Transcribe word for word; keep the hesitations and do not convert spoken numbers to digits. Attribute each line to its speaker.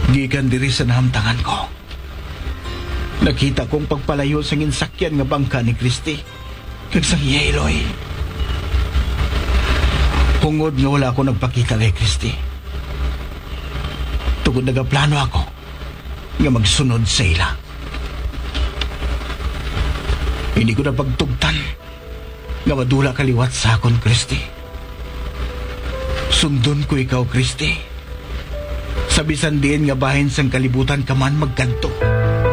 Speaker 1: Gikan diri sa nahamtangan ko. Nakita kong pagpalayo sa ginsakyan nga bangka ni Christy. Kag sang Yeloy. Hungod nga wala ako nagpakita kay Christy. Tugod nagaplano ako nga magsunod sa ila. Hindi ko na pagtugtan nga madula kaliwat sa akon, Christy. Sundon ko ikaw, Christy. Sa bisan diin nga bahin sang kalibutan ka man magkanto.